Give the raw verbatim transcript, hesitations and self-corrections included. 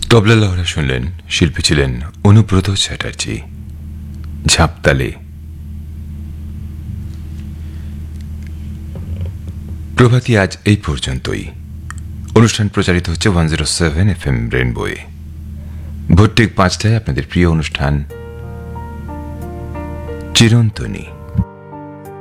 তবলা লহরা শুনলেন, শিল্পী ছিলেন অনুব্রত চ্যাটার্জি। ঝাঁপতালে প্রভাতী আজ এই পর্যন্তই। অনুষ্ঠান প্রচারিত হচ্ছে one zero seven F M রেনবোয়ে। ভোর ঠিক পাঁচটায় আপনাদের প্রিয় অনুষ্ঠান চিরন্তনী।